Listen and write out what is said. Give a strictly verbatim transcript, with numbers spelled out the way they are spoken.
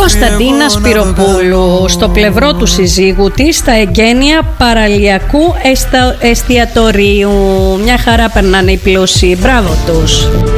Κωνσταντίνα Σπυροπούλου στο πλευρό του συζύγου της στα εγγένεια παραλιακού εστα... εστιατορίου. Μια χαρά περνάνε οι πλούσιοι, μπράβο τους.